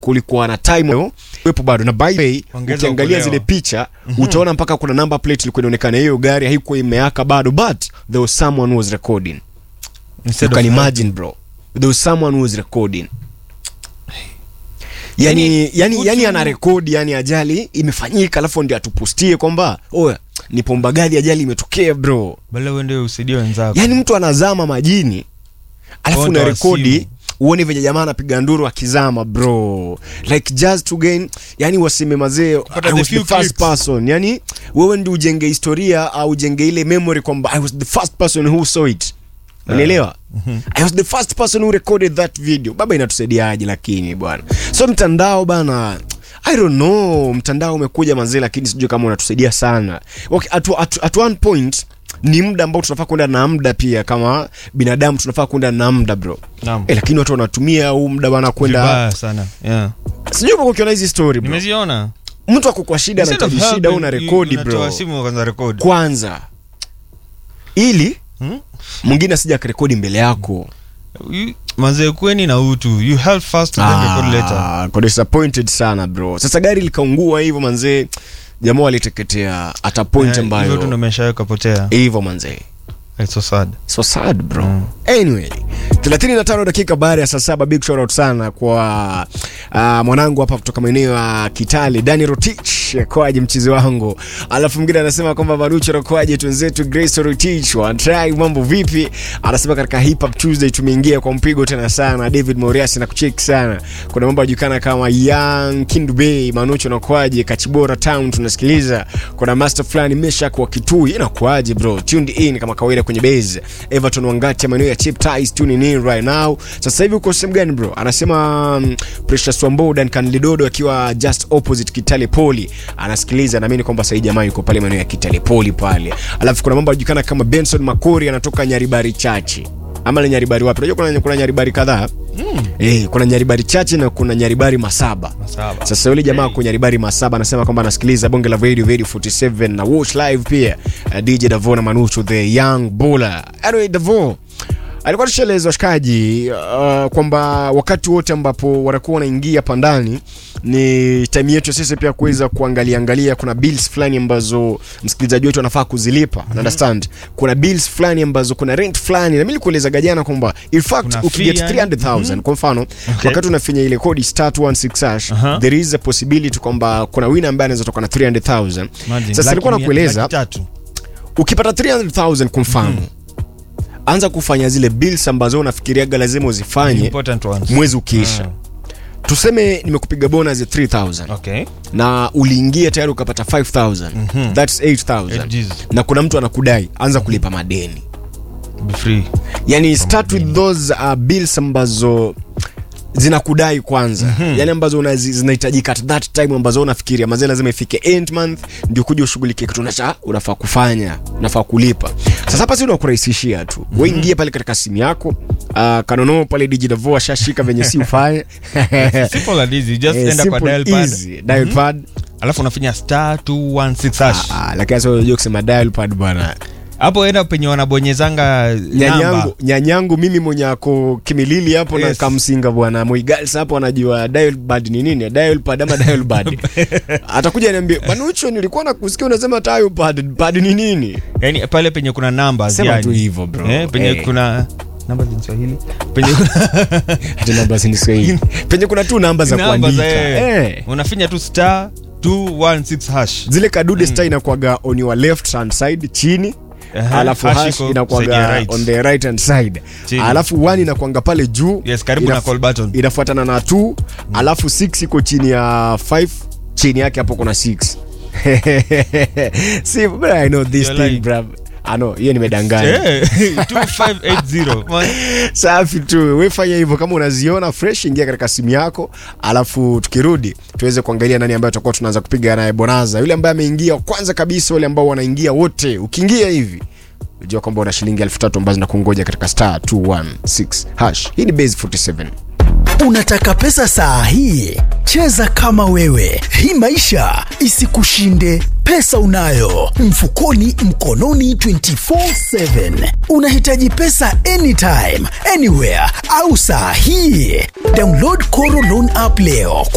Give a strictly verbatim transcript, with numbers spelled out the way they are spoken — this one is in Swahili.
kulikuwa na time wepo bado na by the way ukiangalia zile picha mm-hmm. utaona mpaka kuna number plate ilikuwa inaonekana, hiyo gari haikuwa imeaka bado, but there was someone who was recording. Instead you can imagine that, bro, there was someone who was recording. Yani yani yani ana record, yani ajali imefanyika alafu ndio atupostie kwamba oya ni pomba gari ajali imetokea bro. Bale wewe ndio usidie wenzako. Yani mtu anazama majini alafu na rekodi uone venye jamaa anapiga nduru akizama bro, like just to gain, yani waseme mazee I was the first person, yani wewe ndio ujenge historia au ujenge ile memory kwamba I was the first person who saw it. Unaelewa? Mm-hmm. I was the first person who recorded that video. Baba inatusaidiaje lakini bwana. So mtandao bana, I don't know, mtandao umekuja manzee lakini sijui kama unatusaidia sana. Okay, at, at, at one point ni muda ambao tunafaa kwenda na muda pia, kama binadamu tunafaa kwenda na muda bro. Naam. Eh, lakini watu wanatumia huu muda bana kwenda vibaya sana. Yeah. Sijui uko ukiona hizi story bro. Nimeziona. Mtu ako kwa shida anataji shida una rekodi bro. Unatoa simu kwanza rekodi. Kwanza. Ili hmm? mwingine asija kurekodi mbele yako. Manze kweni na utu. You help first and then record later. Kwa disappointed sana bro. Sasa gari likaungua hivyo manze, jamaa aliteketea at a point ambayo hivyo tunomeshayo kapotea. Hivyo manze. It's so sad. So sad bro. Mm. Anyway, thelathini na tano dakika baada ya saa saba. Big shout out sana kwa uh, mwanangu hapa kutoka maeneo ya Kitale, Dani Rotich, kwaje mchizi wangu. Alafu mwingine anasema kwamba Marucho kwaje tunzetu Grace Rotich, wa try mambo vipi? Anasema katika Hip Hop Tuesday tumeingia kwa mpigo tena sana. David Moriasi na kucheck sana. Kuna mambo yajukana kama Young Kindube, Manucho na kwaje, Kachibora Town tunasikiliza. Kuna Master Flani Mesha kwa Kitui, ina kwaje bro? Tuned in kama kawaida kwenye base. Everton Wangati maeneo ya Chip Ties tuning in right now. Sasa hivi uko sehemu gani bro? Anasema um, Precious Wambo Dan Kanlidodo akiwa just opposite Kitale Poli anasikiliza, na mimi kwamba sasa jamaa yuko pale maeneo ya Kitale Poli pale. Alafu kuna mambo yajukana kama Benson Makori anatoka Nyaribari Chachi. Ama Nyaribari wapi? Unajua kuna kuna Nyaribari kadhaa. Mm. Eh, kuna Nyaribari Chachi na kuna Nyaribari Masaba. Masaba. Sasa yule jamaa hey. kwa Nyaribari Masaba anasema kwamba anasikiliza bonge la radio radio forty-seven na watch live pia. Uh, D J Davo na Manucho the young bowler. Anyway, Davo alikuwa tusheleza washikaji uh, kwamba wakati wote ambapo wanakuwa wanaingia pandani ni time yetu sisi pia kuweza kuangalia angalia kuna bills fulani ambazo msikilizaji wetu anafaa kuzilipa. Mm-hmm. Understand? Kuna bills fulani ambazo kuna rent fulani, na mimi nilikueleza gajana kwamba in fact ukiget three hundred thousand mm-hmm. kwa mfano okay. wakati unafinya ile kodi star two one six hash uh-huh. there is a possibility kwamba kuna winner ambaye anaweza toka na three hundred thousand. Sasa nilikuwa nakueleza ukipata three hundred thousand kwa mfano mm-hmm. anza kufanya zile bills ambazo unafikiriaga lazima uzifanye mwezi ukiisha. Mm. Tuseme nimekupiga bonus ya three thousand. Okay. Na uliingia tayari ukapata five thousand. Mm-hmm. That's eight thousand. Hey, na kuna mtu anakudai, anza kulipa madeni. Be free. Yani start with those uh, bills ambazo zinakudai kwanza. Mm-hmm. Yani ambazo zinahitajika at that time ambazo unafikiria mazee lazima ifike end month ndio kuja ushughulike kitu unacha unafaa kufanya, unafaa kulipa. Sasa hapa si unakurahisishia tu. Mm-hmm. Wewe ingia pale katika simu yako, uh, kanono pale D J Davo shashika venye si ufanye. Simple and easy, just enda kwa dial pad. Easy. Dial mm-hmm. pad. Alafu unafinya star two one six hash. Ah, lakini sio unajua kusema dial pad bwana. Hapo enda penye wanabonyezanga nyanyangu nyanyangu mimi mwenye ako Kimilili hapo. Yes. Na Kamsinga bwana Moigals hapo anajua dial pad ni nini, dial pad ama dial pad. Atakuja niambie Manucho nilikuwa nakusikia unasema dial pad pad ni nini, yani pale penye kuna numbers. Sema yani tu hivyo bro. Eh, penye hey. kuna numbers in Swahili, penye hata numbers in Swahili penye kuna tu numbers za kuandika. Eh hey. unafinya tu star two one six hash, zile kadude mm. star inakuaga on your left hand side chini. Uh-huh. Alafu hash inakuanga right. on the right hand side. Chini. Alafu one inakuanga pale juu. Yes, karibu Inaf- na call button. Inafuatana na two. Mm. Alafu six iko chini ya five. Chini yake hapo kuna six. See, but I know this You're thing, like... bro. I know, hiyo nimedanganya. Yeah. two five eight zero. Safi tu. Wewe fanya hivyo kama unaziona fresh, ingia katika simu yako, alafu tukirudi tuweze kuangalia nani ambaye tutakuwa tunaanza kupiga naye bonanza. Yule ambaye ameingia kwanza kabisa, wale ambao wanaingia wote. Ukiingia hivi, unajua kwamba una shilingi elfu tatu ambazo zinakungoja katika star two one six hash. Hii ni Base forty-seven. Unataka pesa saa hii? Cheza kama wewe. Hii maisha isikushinde. Pesa unayo mfukoni, mkononi twenty-four seven. Unahitaji pesa anytime, anywhere au saa hii? Download Koro Loan app leo.